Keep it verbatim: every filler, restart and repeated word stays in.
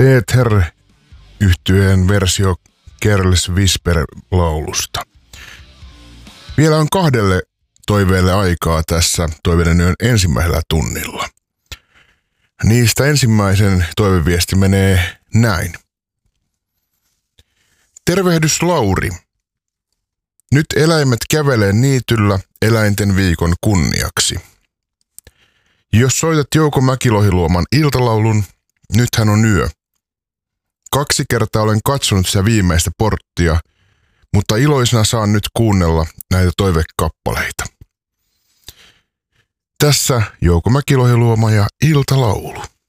Seether -yhtyeen versio Careless Whisper-laulusta. Vielä on kahdelle toiveelle aikaa tässä toiveiden yön ensimmäisellä tunnilla. Niistä ensimmäisen toiveviesti menee näin. Tervehdys Lauri. Nyt eläimet kävelee niityllä eläinten viikon kunniaksi. Jos soitat Jouko Mäkilohiluoman iltalaulun, nythän on yö. Kaksi kertaa olen katsonut sitä viimeistä porttia, mutta iloisena saan nyt kuunnella näitä toivekappaleita. Tässä Jouko Mäkilohiluoma ja iltalaulu.